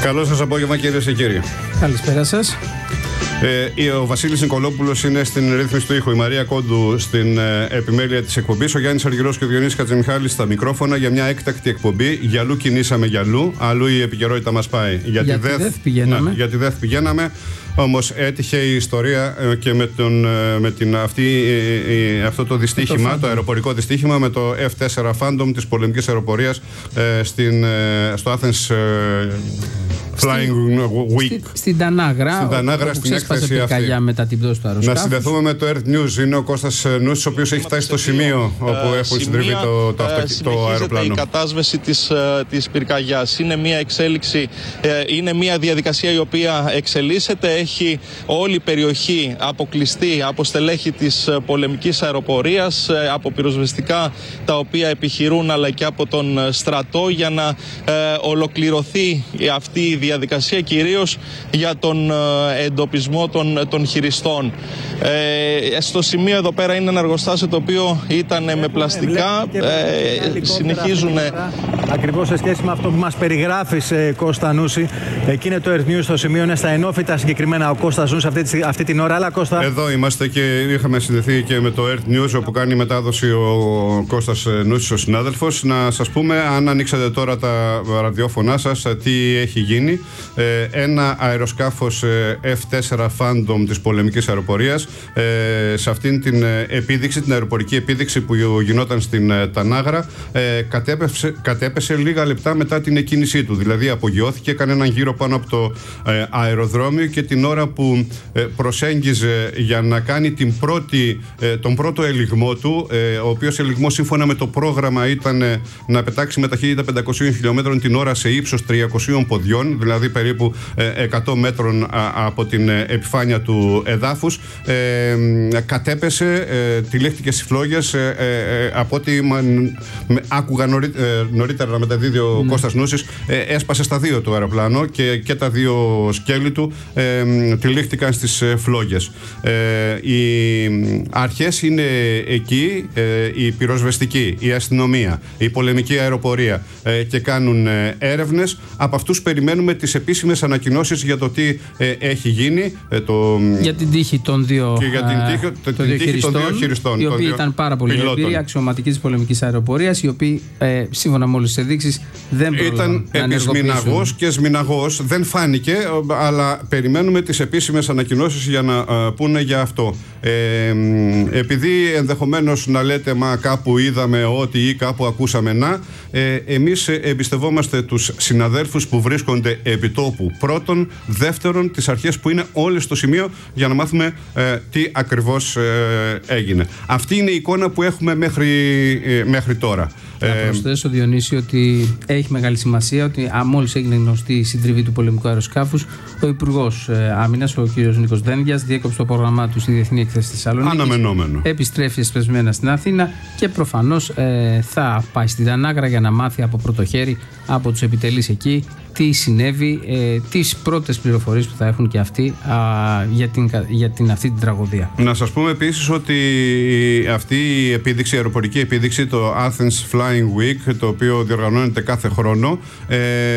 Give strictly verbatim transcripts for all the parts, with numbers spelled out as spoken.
Καλό σας απόγευμα, κυρίες και κύριοι. Καλησπέρα σας. Ε, ο Βασίλης Νικολόπουλος είναι στην ρύθμιση του ήχου, η Μαρία Κόντου στην ε, επιμέλεια της εκπομπής, ο Γιάννης Αργυρός και ο Διονύσης Χατζημιχάλης στα μικρόφωνα για μια έκτακτη εκπομπή. Γιαλού κινήσαμε γιαλού, αλλού η επικαιρότητα μας πάει. Για, για τη ΔΕΘ πηγαίναμε. Ναι, για τη ΔΕΘ πηγαίναμε. Όμως έτυχε η ιστορία και με, τον, με την, αυτή, αυτό το δυστύχημα, το, το αεροπορικό δυστύχημα με το εφ φορ Phantom της πολεμικής αεροπορίας στην, στο Athens Flying Week. Στη, στην Τανάγρα, στην Τανάγρα, στην έκθεση αυτή. Μετά την πτώση του αεροσκάφους. Να συνδεθούμε με το Earth News. Είναι ο Κώστας Νούσης, ο οποίος έχει φτάσει στο σημείο όπου uh, έχουν συντριβεί το, το, αυτοκι... το αεροπλάνο. Η κατάσβεση της, της πυρκαγιάς είναι μια εξέλιξη, είναι μια διαδικασία η οποία εξελίσσεται. Έχει όλη η περιοχή αποκλειστεί από στελέχη της πολεμικής αεροπορίας, από πυροσβεστικά τα οποία επιχειρούν, αλλά και από τον στρατό, για να ε, ολοκληρωθεί αυτή η διαδικασία, κυρίως για τον ε, εντοπισμό των, των χειριστών. Ε, στο σημείο εδώ πέρα είναι ένα εργοστάσιο το οποίο ήταν με πλαστικά, ε, συνεχίζουν. Ακριβώς σε σχέση με αυτό που μας περιγράφεις, Κώστα Νούση, εκεί είναι το Earth News, στο σημείο είναι στα ενόφυτα συγκεκριμένα ο Κώστας Νούσης αυτή, αυτή την ώρα. Αλλά Κώστα... Εδώ είμαστε και είχαμε συνδεθεί και με το Earth News, όπου κάνει μετάδοση ο Κώστας Νούσης, ο συνάδελφος. Να σας πούμε, αν ανοίξατε τώρα τα ραδιόφωνά σας, τι έχει γίνει. Ένα αεροσκάφος εφ φορ Phantom της πολεμικής αεροπορίας, σε αυτήν την επίδειξη, την αεροπορική επίδειξη που γινόταν στην Τανάγρα, κατέπεσε, κατέπεσε λίγα λεπτά μετά την εκκίνησή του. Δηλαδή απογειώθηκε, έκανε έναν γύρο πάνω από το αεροδρόμιο και την ώρα που προσέγγιζε για να κάνει την πρώτη, τον πρώτο ελιγμό του, ο οποίος ελιγμός σύμφωνα με το πρόγραμμα ήταν να πετάξει με ταχύτητα πεντακόσιων χιλιόμετρων την ώρα σε ύψος τριακοσίων ποδιών, δηλαδή περίπου εκατό μέτρων από την επιφάνεια του εδάφους, κατέπεσε, τυλίχτηκε στις φλόγες. Από ό,τι άκουγα νωρίτερα να μεταδίδει ο ναι. Κώστας Νούσης, έσπασε στα δύο το αεροπλάνο και, και τα δύο σκέλη του τυλίχτηκαν στις φλόγες. Οι αρχές είναι εκεί, η πυροσβεστική, η αστυνομία, η πολεμική αεροπορία, και κάνουν έρευνες. Από αυτούς περιμένουμε τις επίσημες ανακοινώσεις για το τι έχει γίνει. Το... Για την τύχη των δύο, και για την τύχη, το την τύχη των δύο χειριστών, οι οποίοι ήταν πάρα πολύ εμπειροί, αξιωματικοί της πολεμικής αεροπορίας, οι οποίοι ε, σύμφωνα με όλες τις ενδείξεις δεν ήταν επισμηναγός και σμηναγός. Δεν φάνηκε, αλλά περιμένουμε τις επίσημες ανακοινώσεις για να uh, πούνε για αυτό. Ε, επειδή ενδεχομένως να λέτε μα κάπου είδαμε ότι ή κάπου ακούσαμε να, ε, εμείς εμπιστευόμαστε τους συναδέλφους που βρίσκονται επί τόπου. Πρώτον, δεύτερον, τις αρχές που είναι όλες στο σημείο για να μάθουμε ε, τι ακριβώς ε, έγινε. Αυτή είναι η εικόνα που έχουμε μέχρι, ε, μέχρι τώρα. Να προσθέσω, Διονύση, ότι έχει μεγάλη σημασία ότι μόλις έγινε γνωστή η συντριβή του πολεμικού αεροσκάφους, ο Υπουργός Άμυνας, ο κ. Νίκος Δένδιας, διέκοψε το πρόγραμμά του στη Διεθνή Έκθεση της Θεσσαλονίκης. Αναμενόμενο. Επιστρέφει εσπεσμένα στην Αθήνα και προφανώς ε, θα πάει στην Τανάγρα για να μάθει από πρώτο χέρι από τους επιτελείς εκεί τι συνέβη, ε, τις πρώτες πληροφορίες που θα έχουν και αυτοί α, για, την, για την, αυτή την τραγωδία. Να σας πούμε επίσης ότι αυτή η επίδειξη, η αεροπορική επίδειξη, το Athens Flying Week, το οποίο διοργανώνεται κάθε χρόνο, ε,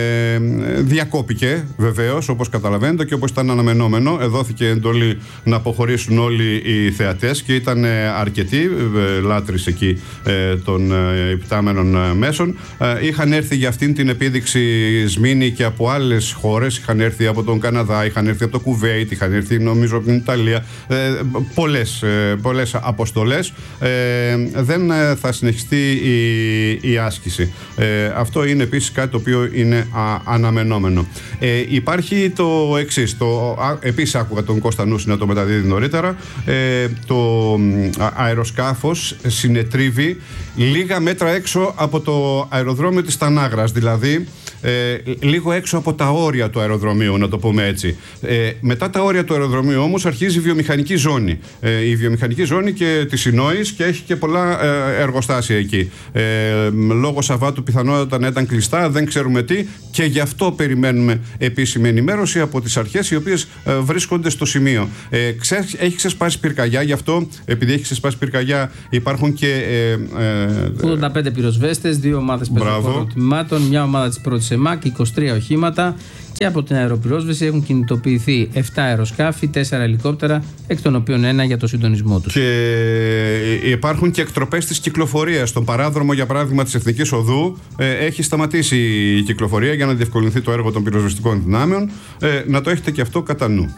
διακόπηκε βεβαίως, όπως καταλαβαίνετε, και όπως ήταν αναμενόμενο. Δόθηκε εντολή να αποχωρήσουν όλοι οι θεατές και ήταν αρκετοί ε, λάτρεις εκεί ε, των ε, υπτάμενων μέσων. Ε, είχαν έρθει για αυτήν την επίδειξη σμήνη και από άλλες χώρες, είχαν έρθει από τον Καναδά, είχαν έρθει από το Κουβέιτ, είχαν έρθει νομίζω από την Ιταλία, ε, πολλές, ε, πολλές αποστολές. Ε, δεν θα συνεχιστεί η, η άσκηση. Ε, αυτό είναι επίσης κάτι το οποίο είναι α, αναμενόμενο. Ε, υπάρχει το εξής, το, α, επίσης άκουγα τον Κώστα Νούση να το μεταδίδει νωρίτερα, ε, το α, αεροσκάφος συνετρίβει λίγα μέτρα έξω από το αεροδρόμιο της Τανάγρας, δηλαδή Ε, λίγο έξω από τα όρια του αεροδρομίου, να το πούμε έτσι. Ε, μετά τα όρια του αεροδρομίου όμως αρχίζει η βιομηχανική ζώνη. Ε, η βιομηχανική ζώνη και της Ινόης, και έχει και πολλά ε, εργοστάσια εκεί. Ε, λόγω Σαββάτου πιθανότατα να ήταν κλειστά, δεν ξέρουμε τι, και γι' αυτό περιμένουμε επίσημη ενημέρωση από τις αρχές οι οποίες ε, βρίσκονται στο σημείο. Ε, ξέ, έχει ξεσπάσει πυρκαγιά, γι' αυτό, επειδή έχει ξεσπάσει πυρκαγιά, υπάρχουν και. Ε, ε, ογδόντα πέντε πυροσβέστες, δύο ομάδες πεζοπόρων τμήματων, μια ομάδα της πρώτης της ΕΜΑΚ, είκοσι τρία οχήματα, και από την αεροπυρόσβεση έχουν κινητοποιηθεί επτά αεροσκάφη, τέσσερα ελικόπτερα, εκ των οποίων ένα για το συντονισμό τους. Και υπάρχουν και εκτροπές της κυκλοφορίας. Στον παράδρομο, για παράδειγμα, της Εθνικής Οδού ε, έχει σταματήσει η κυκλοφορία για να διευκολυνθεί το έργο των πυροσβεστικών δυνάμεων. Ε, να το έχετε και αυτό κατά νου.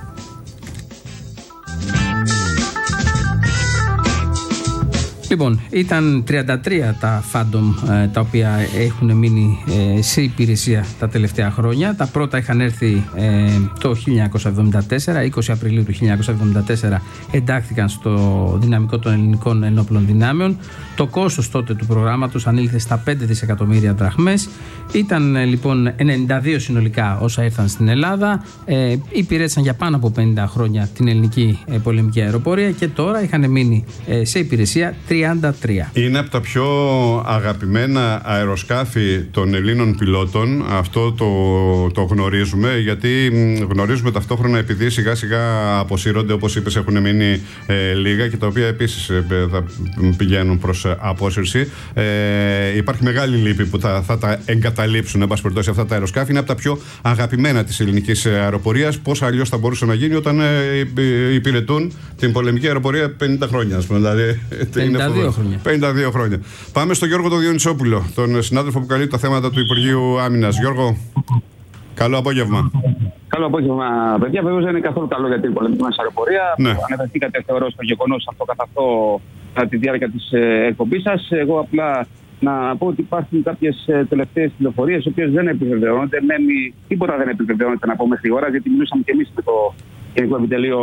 Λοιπόν, ήταν τριάντα τρία τα Phantom ε, τα οποία έχουν μείνει ε, σε υπηρεσία τα τελευταία χρόνια. Τα πρώτα είχαν έρθει ε, το χίλια εννιακόσια εβδομήντα τέσσερα, είκοσι Απριλίου του χίλια εννιακόσια εβδομήντα τέσσερα εντάχθηκαν στο δυναμικό των ελληνικών ενόπλων δυνάμεων. Το κόστος τότε του προγράμματος ανήλθε στα πέντε δισεκατομμύρια δραχμές. Ήταν ε, λοιπόν ενενήντα δύο συνολικά όσα ήρθαν στην Ελλάδα. Ε, υπηρέτησαν για πάνω από πενήντα χρόνια την ελληνική ε, πολεμική αεροπορία και τώρα είχαν μείνει ε, σε υπηρεσία τριάντα τρία. Είναι από τα πιο αγαπημένα αεροσκάφη των Ελλήνων πιλότων. Αυτό το, το γνωρίζουμε, γιατί γνωρίζουμε ταυτόχρονα, επειδή σιγά σιγά αποσύρονται, όπως είπες, έχουν μείνει ε, λίγα και τα οποία επίσης ε, θα πηγαίνουν προς απόσυρση. Ε, υπάρχει μεγάλη λύπη που θα, θα τα εγκαταλείψουν, εν πάση περιπτώσει, αυτά τα αεροσκάφη. Είναι από τα πιο αγαπημένα της ελληνικής αεροπορίας. Πώς αλλιώς θα μπορούσε να γίνει όταν ε, υπηρετούν την πολεμική αεροπορία πενήντα χρόνια, ας πούμε. Δηλαδή, πενήντα δύο χρόνια. πενήντα δύο χρόνια. Πάμε στον Γιώργο τον Διονυσόπουλο, τον συνάδελφο που καλύπτει τα θέματα του Υπουργείου Άμυνας. Γιώργο, καλό απόγευμα. Καλό απόγευμα, παιδιά. Βεβαίως δεν είναι καθόλου καλό για την πολεμική μας αεροπορία. Ναι. Αναφερθήκατε, θεωρώ, στο γεγονός αυτό καθ' αυτό κατά τη διάρκεια της εκπομπής σας. Εγώ απλά να πω ότι υπάρχουν κάποιες τελευταίες πληροφορίες, οι οποίες δεν επιβεβαιώνονται. Μένει, τίποτα δεν επιβεβαιώνεται, να πω, μέχρι ώρα, γιατί μιλούσαμε και εμείς με το Γενικό Επιτελείο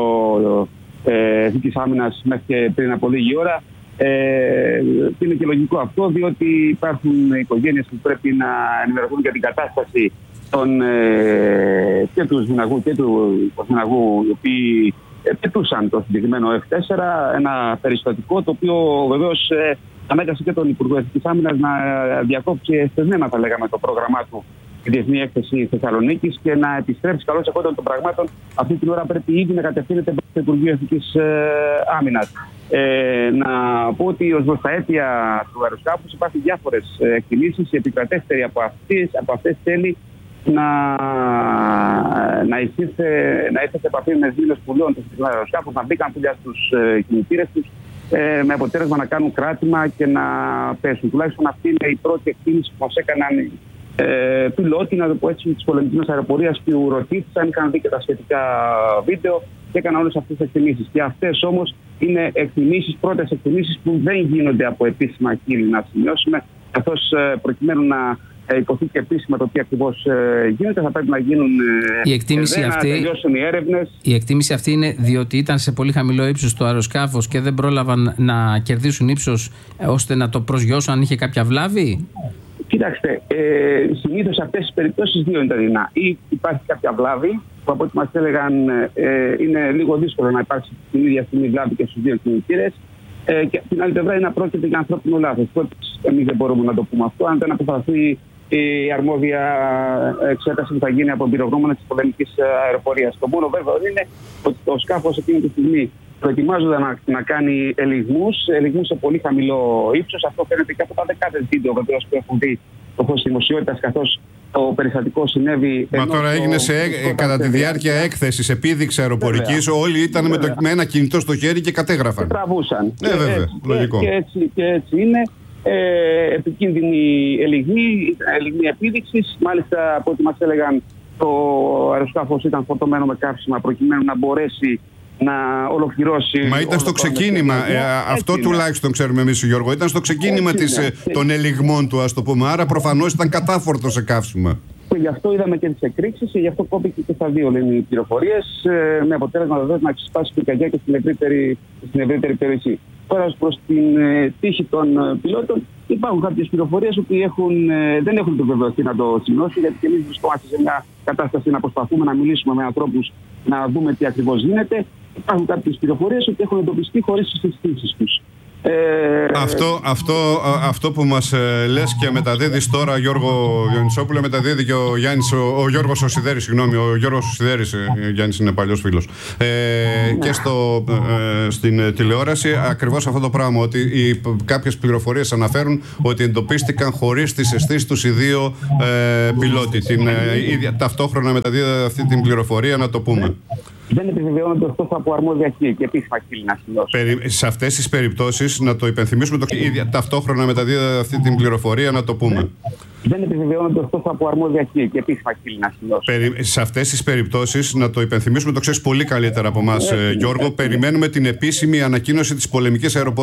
ε, Εθνικής Άμυνας μέχρι και πριν από λίγη ώρα. Ε, είναι και λογικό αυτό, διότι υπάρχουν οικογένειες που πρέπει να ενημερωθούν για την κατάσταση των, ε, και του Σμιναγού και του Σμιναγού, οι οποίοι πετούσαν το συγκεκριμένο εφ τέσσερα, ένα περιστατικό το οποίο βεβαίως ε, ανάγκασε και τον Υπουργό Εθνικής Άμυνας να διακόψει εσθεσμένα, θα λέγαμε, το πρόγραμμά του τη Διεθνή Έκθεση Θεσσαλονίκης και να επιστρέψει καλώς εκόντων των πραγμάτων. Αυτή την ώρα πρέπει ήδη να κατευθύνεται στο Υπουργείο Εθνικής ε, Άμυνας. Ε, να πω ότι ως προς τα αίτια του αεροσκάφους υπάρχουν διάφορες εκτιμήσεις. Η επικρατέστερη από αυτές, από αυτές θέλει να, να ήρθε σε επαφή με δήλωση πουλών του αεροσκάφου, να μπήκαν πουλιά στους ε, κινητήρες τους, ε, με αποτέλεσμα να κάνουν κράτημα και να πέσουν. Τουλάχιστον αυτή είναι η πρώτη εκτίμηση που μας έκαναν ε, πιλότοι, να το πω έτσι, της πολεμικής αεροπορίας, που ρωτήθησαν, είχαν δει και τα σχετικά βίντεο και έκαναν όλες αυτές τις εκτιμήσεις. Και αυτές όμως είναι εκτιμήσεις, πρώτες εκτιμήσεις που δεν γίνονται από επίσημα χείλη, να σημειώσουμε, καθώς ε, προκειμένου να ε, υποθεί και επίσημα το τι ακριβώς ε, γίνεται, θα πρέπει να γίνουν ε, η εκτίμηση ε, αυτή, να τελειώσουν οι έρευνες. Η εκτίμηση αυτή είναι διότι ήταν σε πολύ χαμηλό ύψος το αεροσκάφος και δεν πρόλαβαν να κερδίσουν ύψος ε, ώστε να το προσγειώσουν αν είχε κάποια βλάβη. Κοιτάξτε, ε, συνήθως σε αυτές τις περιπτώσεις δύο είναι τα δεινά. Ή υπάρχει κάποια βλάβη, που από ό,τι μας έλεγαν ε, είναι λίγο δύσκολο να υπάρξει την ίδια στιγμή βλάβη και στους δύο κινητήρες. Ε, και από την άλλη πλευρά είναι να πρόκειται για ανθρώπινο λάθος. Εμείς δεν μπορούμε να το πούμε αυτό, αν δεν αποφαθεί η αρμόδια εξέταση που θα γίνει από εμπειρογνώμονες της πολεμικής αεροπορίας. Το μόνο βέβαιο είναι ότι το σκάφος εκείνη τη στιγμή προετοιμάζονται να, να κάνει ελιγμούς, ελιγμούς σε πολύ χαμηλό ύψος. Αυτό φαίνεται και από τα δεκάδες βίντεο βεβαίως που έχουν δει το φως της δημοσιότητας, καθώς το περιστατικό συνέβη. Μα τώρα έγινε σε, κατά τη διάρκεια έκθεσης, επίδειξη αεροπορικής, όλοι ήταν με, το, με ένα κινητό στο χέρι και κατέγραφαν. Και τραβούσαν. Ναι, βέβαια, έτσι, λογικό. Και, και, έτσι, και έτσι είναι. Ε, επικίνδυνη ελιγμή, ελιγμή επίδειξης. Μάλιστα, από ό,τι μας έλεγαν, το αεροσκάφος ήταν φορτωμένο με καύσιμα προκειμένου να μπορέσει να ολοκληρώσει. Μα ήταν στο ξεκίνημα, ε, αυτό είναι. Τουλάχιστον ξέρουμε εμείς, Γιώργο, ήταν στο ξεκίνημα της, ε, των ελιγμών του, ας το πούμε. Άρα προφανώς ήταν κατάφορτο σε καύσιμα. Και γι' αυτό είδαμε και τις εκρήξεις και γι' αυτό κόπηκε και στα δύο, λένε οι πληροφορίες, ε, με αποτέλεσμα βεβαίως να ξεσπάσει η πυρκαγιά και στην ευρύτερη, στην ευρύτερη περιοχή. Τώρα, προς την ε, τύχη των ε, πιλότων, υπάρχουν κάποιες πληροφορίες που έχουν, ε, δεν έχουν επιβεβαιωθεί, να το σημειώσω, γιατί και εμείς βρισκόμαστε σε μια κατάσταση να προσπαθούμε να μιλήσουμε με ανθρώπους, να δούμε τι ακριβώς γίνεται. Υπάρχουν κάποιες πληροφορίες που έχουν εντοπιστεί χωρίς τις συστήσεις τους. Ε, αυτό, αυτό, αυτό που μας ε, λες και μεταδίδεις τώρα, Γιώργο Διονυσόπουλε, μεταδίδει και ο, Γιάννης, ο, ο Γιώργος ο Σιδέρης, συγγνώμη, ο Γιώργος ο Σιδέρης, ε, Γιάννης είναι παλιός φίλος, ε, ναι. και στο, ε, στην τηλεόραση ακριβώς αυτό το πράγμα, ότι οι, κάποιες πληροφορίες αναφέρουν ότι εντοπίστηκαν χωρίς τις αισθήσεις τους οι δύο ε, πιλότοι. Την, ε, ίδια, ταυτόχρονα μεταδίδει αυτή την πληροφορία, να το πούμε. Δεν επιβεβαιώνονται ωστόσο από αρμόδια χείλη και επίσημα χείλη να σημειώσω. Σε αυτές τις περιπτώσεις, να το υπενθυμίσουμε, το... ίδια, ταυτόχρονα μεταδίδει αυτή την πληροφορία, να το πούμε. Δεν επιβεβαιώνονται ωστόσο από αρμόδια χείλη και επίσημα χείλη να σημειώσω. Σε αυτές τις περιπτώσεις, να το υπενθυμίσουμε, το ξέρεις πολύ καλύτερα από εμάς, Γιώργο, περιμένουμε την επίσημη ανακοίνωση της πολεμικής αεροπορίας.